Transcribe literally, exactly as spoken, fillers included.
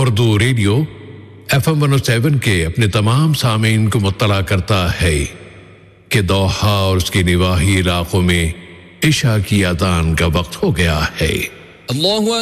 Urdu radio F M one O seven के अपने तमाम सामीन को मुत्तला करता है कि दोहा और उसके निवाही इलाकों में इशा की अज़ान का वक्त हो गया है। अल्लाहु